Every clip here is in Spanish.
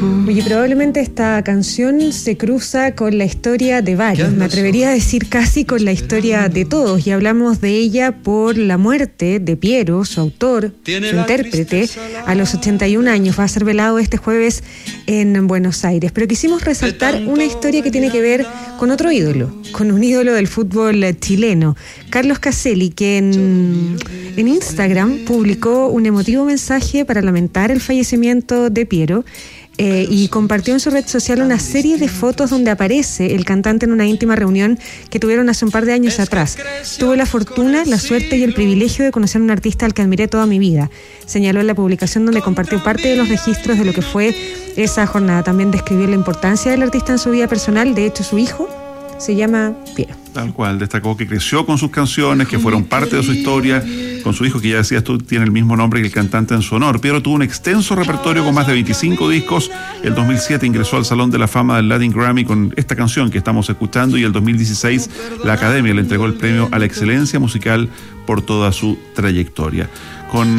Oye, probablemente esta canción se cruza con la historia de varios, me atrevería a decir casi con la historia de todos, y hablamos de ella por la muerte de Piero, su autor, su intérprete, a los 81 años. Va a ser velado este jueves en Buenos Aires. Pero quisimos resaltar una historia que tiene que ver con otro ídolo, con un ídolo del fútbol chileno, Carlos Caselli, que en Instagram publicó un emotivo mensaje para lamentar el fallecimiento de Piero. Y compartió en su red social una serie de fotos donde aparece el cantante en una íntima reunión que tuvieron hace un par de años atrás. Tuve la fortuna, la suerte y el privilegio de conocer a un artista al que admiré toda mi vida, señaló en la publicación donde compartió parte de los registros de lo que fue esa jornada. También describió la importancia del artista en su vida personal. De hecho, su hijo se llama Piero. Tal cual, destacó que creció con sus canciones, que fueron parte de su historia, con su hijo, que ya decías tú, tiene el mismo nombre que el cantante en su honor. Piero tuvo un extenso repertorio con más de 25 discos. El 2007 ingresó al Salón de la Fama del Latin Grammy con esta canción que estamos escuchando, y el 2016 la Academia le entregó el premio a la excelencia musical por toda su trayectoria. Con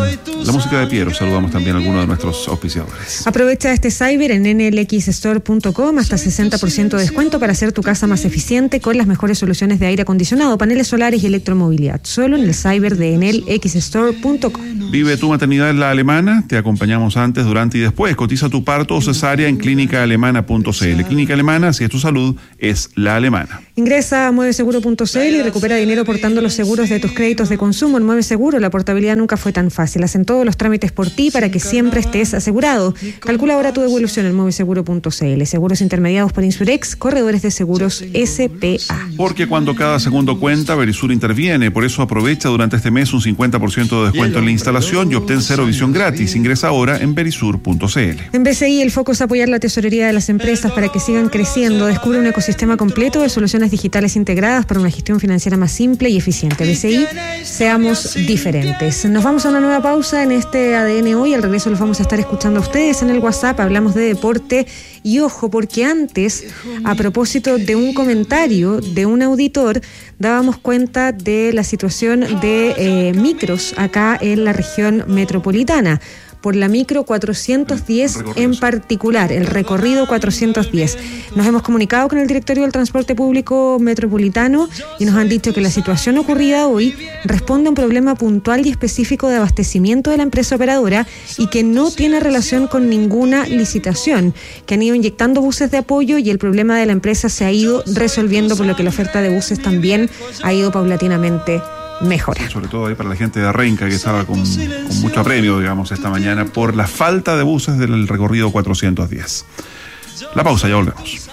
la música de Piero saludamos también a algunos de nuestros auspiciadores. Aprovecha este cyber en nlxstore.com, hasta 60% de descuento para hacer tu casa más eficiente con las mejores soluciones de aire acondicionado, paneles solares y electromovilidad. Solo en el cyber de nlxstore.com. Vive tu maternidad en La Alemana. Te acompañamos antes, durante y después. Cotiza tu parto o cesárea en clínicaalemana.cl. Clínica Alemana, si es tu salud, es La Alemana. Ingresa a mueveseguro.cl y recupera dinero portando los seguros de tus créditos de consumo. En Mueve Seguro la portabilidad nunca fue tan fácil. Hacen todos los trámites por ti para que siempre estés asegurado. Calcula ahora tu devolución en mueveseguro.cl. Seguros intermediados por Insurex, corredores de seguros SPA. Porque cuando cada segundo cuenta, Verisur interviene. Por eso aprovecha durante este mes un 50% de descuento en la instalación y obtén cero visión gratis. Ingresa ahora en verisur.cl. En BCI el foco es apoyar la tesorería de las empresas para que sigan creciendo. Descubre un ecosistema completo de soluciones digitales integradas para una gestión financiera más simple y eficiente. BCI, seamos diferentes. Nos vamos a una nueva pausa en este ADN Hoy. Al regreso los vamos a estar escuchando a ustedes en el WhatsApp. Hablamos de deporte y ojo, porque antes, a propósito de un comentario de un auditor, dábamos cuenta de la situación de micros acá en la región metropolitana. Por la micro 410 en particular, el recorrido 410. Nos hemos comunicado con el directorio del transporte público metropolitano y nos han dicho que la situación ocurrida hoy responde a un problema puntual y específico de abastecimiento de la empresa operadora y que no tiene relación con ninguna licitación, que han ido inyectando buses de apoyo y el problema de la empresa se ha ido resolviendo, por lo que la oferta de buses también ha ido paulatinamente mejora. Sobre todo ahí para la gente de Renca, que estaba con mucho apremio, digamos, esta mañana por la falta de buses del recorrido 410. La pausa, ya volvemos.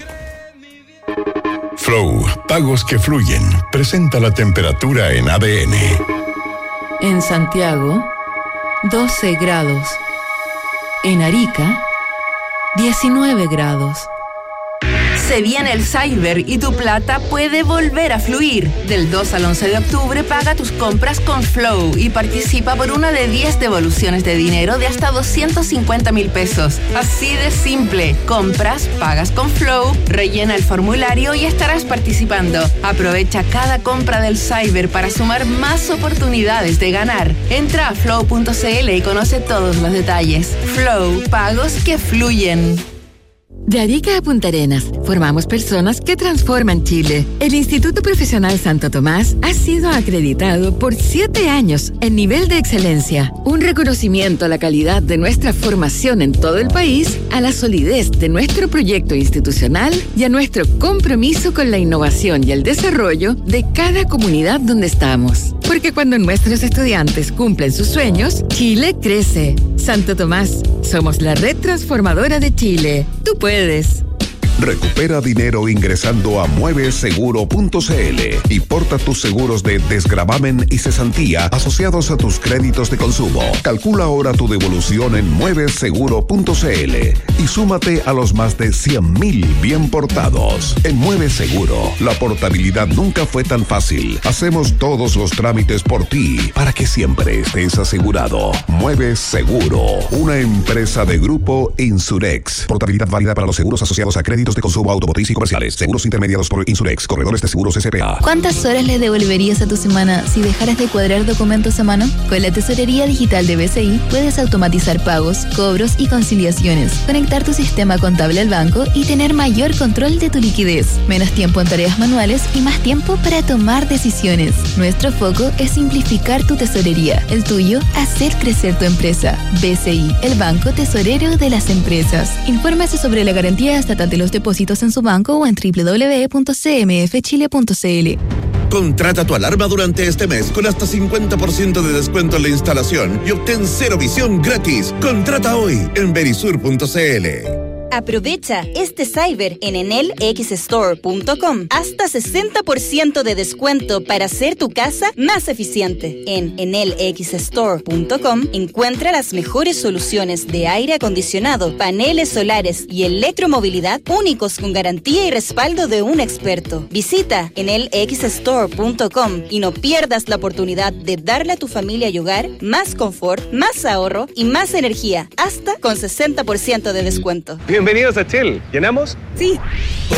Flow, pagos que fluyen, presenta la temperatura en ADN. En Santiago, 12 grados. En Arica, 19 grados. Se viene el Cyber y tu plata puede volver a fluir. Del 2 al 11 de octubre paga tus compras con Flow y participa por una de 10 devoluciones de dinero de hasta 250,000 pesos. Así de simple. Compras, pagas con Flow, rellena el formulario y estarás participando. Aprovecha cada compra del Cyber para sumar más oportunidades de ganar. Entra a flow.cl y conoce todos los detalles. Flow, pagos que fluyen. De Arica a Punta Arenas, formamos personas que transforman Chile. El Instituto Profesional Santo Tomás ha sido acreditado por 7 años en nivel de excelencia. Un reconocimiento a la calidad de nuestra formación en todo el país, a la solidez de nuestro proyecto institucional y a nuestro compromiso con la innovación y el desarrollo de cada comunidad donde estamos. Porque cuando nuestros estudiantes cumplen sus sueños, Chile crece. Santo Tomás, somos la red transformadora de Chile. Tú puedes. Recupera dinero ingresando a mueveseguro.cl y porta tus seguros de desgravamen y cesantía asociados a tus créditos de consumo. Calcula ahora tu devolución en mueveseguro.cl y súmate a los más de 100,000 bien portados. En Mueve Seguro, la portabilidad nunca fue tan fácil. Hacemos todos los trámites por ti para que siempre estés asegurado. Mueve Seguro, una empresa de Grupo Insurex. Portabilidad válida para los seguros asociados a créditos créditos de consumo automotriz y comerciales. Seguros intermediados por Insurex, corredores de seguros SPA. ¿Cuántas horas le devolverías a tu semana si dejaras de cuadrar documentos a mano? Con la tesorería digital de BCI puedes automatizar pagos, cobros y conciliaciones, conectar tu sistema contable al banco y tener mayor control de tu liquidez. Menos tiempo en tareas manuales y más tiempo para tomar decisiones. Nuestro foco es simplificar tu tesorería. El tuyo, hacer crecer tu empresa. BCI, el banco tesorero de las empresas. Infórmese sobre la garantía estatal de los depósitos en su banco o en www.cmfchile.cl. Contrata tu alarma durante este mes con hasta 50% de descuento en la instalación y obtén cero visión gratis. Contrata hoy en verisur.cl. Aprovecha este cyber en enelxstore.com. Hasta 60% de descuento para hacer tu casa más eficiente. En enelxstore.com encuentra las mejores soluciones de aire acondicionado, paneles solares y electromovilidad únicos con garantía y respaldo de un experto. Visita enelxstore.com y no pierdas la oportunidad de darle a tu familia y hogar más confort, más ahorro y más energía, hasta con 60% de descuento. Bienvenidos a Shell. ¿Llenamos? Sí.